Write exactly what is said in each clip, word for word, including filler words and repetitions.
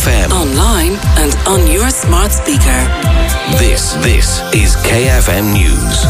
F M. Online and on your smart speaker. This, this is K F M News.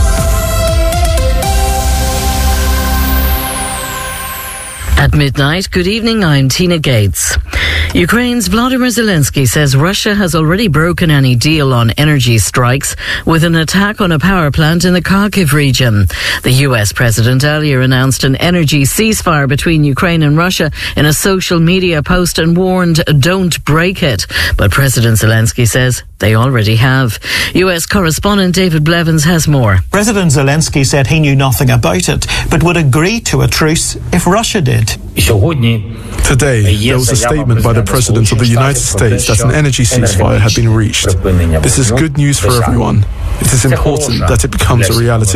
At midnight, good evening, I'm Tina Gates. Ukraine's Volodymyr Zelensky says Russia has already broken any deal on energy strikes with an attack on a power plant in the Kharkiv region. The U S president earlier announced an energy ceasefire between Ukraine and Russia in a social media post and warned, don't break it. But President Zelensky says they already have. U S correspondent David Blevins has more. President Zelensky said he knew nothing about it, but would agree to a truce if Russia did. Today, there was a statement by the President of the United States that an energy ceasefire had been reached. This is good news for everyone. It is important that it becomes a reality.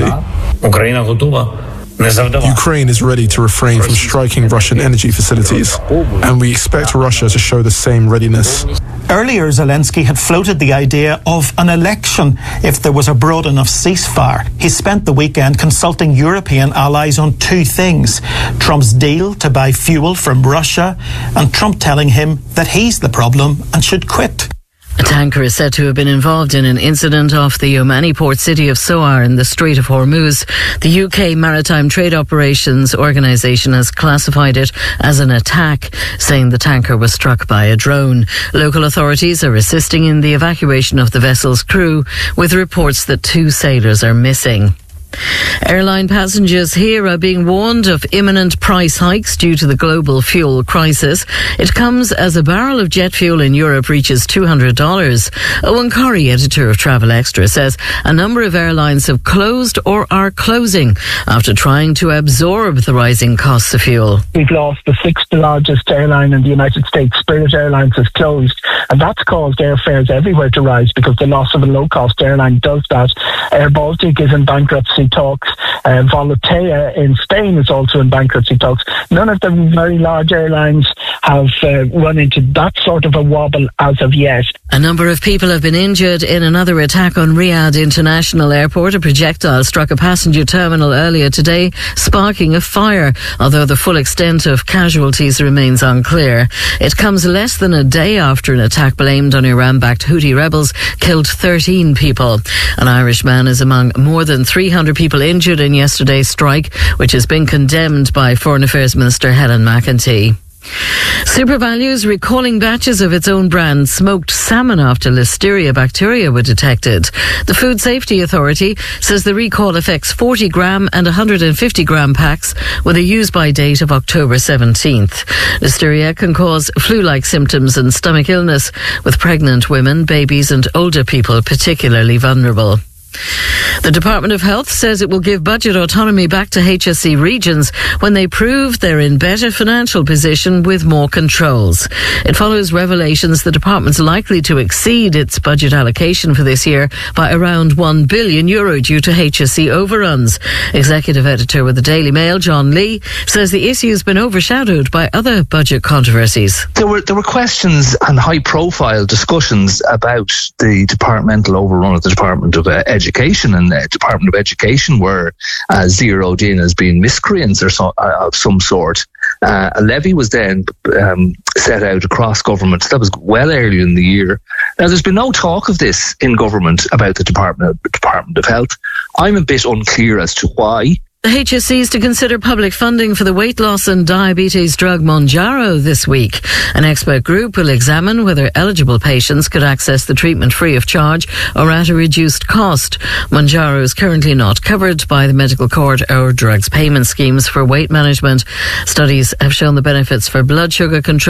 Ukraine is ready to refrain from striking Russian energy facilities, and we expect Russia to show the same readiness. Earlier, Zelensky had floated the idea of an election if there was a broad enough ceasefire. He spent the weekend consulting European allies on two things: Trump's deal to buy fuel from Russia, and Trump telling him that he's the problem and should quit. A tanker is said to have been involved in an incident off the Omani port city of Soar in the Strait of Hormuz. The U K Maritime Trade Operations Organisation has classified it as an attack, saying the tanker was struck by a drone. Local authorities are assisting in the evacuation of the vessel's crew, with reports that two sailors are missing. Airline passengers here are being warned of imminent price hikes due to the global fuel crisis. It comes as a barrel of jet fuel in Europe reaches two hundred dollars. Owen Corrie, editor of Travel Extra, says a number of airlines have closed or are closing after trying to absorb the rising costs of fuel. We've lost the sixth largest airline in the United States. Spirit Airlines has closed, and that's caused airfares everywhere to rise because the loss of a low-cost airline does that. Air Baltic is in bankruptcy talks. Uh, Volotea in Spain is also in bankruptcy talks. None of the very large airlines have uh, run into that sort of a wobble as of yet. A number of people have been injured in another attack on Riyadh International Airport. A projectile struck a passenger terminal earlier today, sparking a fire, although the full extent of casualties remains unclear. It comes less than a day after an attack blamed on Iran-backed Houthi rebels killed thirteen people. An Irish man is among more than three hundred people injured in yesterday's strike, which has been condemned by Foreign Affairs Minister Helen McEntee. SuperValu's recalling batches of its own brand smoked salmon after Listeria bacteria were detected. The Food Safety Authority says the recall affects forty gram and one hundred fifty gram packs with a use-by date of October seventeenth. Listeria can cause flu-like symptoms and stomach illness, with pregnant women, babies and older people particularly vulnerable. The Department of Health says it will give budget autonomy back to H S E regions when they prove they're in better financial position with more controls. It follows revelations the department's likely to exceed its budget allocation for this year by around one billion euro due to H S E overruns. Executive editor with the Daily Mail, John Lee, says the issue has been overshadowed by other budget controversies. There were there were questions and high-profile discussions about the departmental overrun of the Department of uh, Education, and the Department of Education were uh, zeroed in as being miscreants or so, uh, of some sort. Uh, a levy was then um, set out across government. That was well earlier in the year. Now, there's been no talk of this in government about the Department of, Department of Health. I'm a bit unclear as to why. The H S E is to consider public funding for the weight loss and diabetes drug Mounjaro this week. An expert group will examine whether eligible patients could access the treatment free of charge or at a reduced cost. Mounjaro is currently not covered by the Medical Court or drugs payment schemes for weight management. Studies have shown the benefits for blood sugar control